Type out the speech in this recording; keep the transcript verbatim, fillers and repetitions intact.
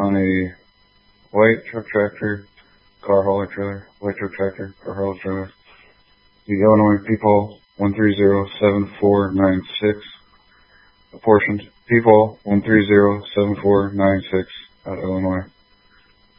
on a white truck tractor, car hauler trailer, white truck tractor, car hauler trailer. The Illinois People one three zero seven four nine six, apportioned People one three zero seven four nine six out of Illinois.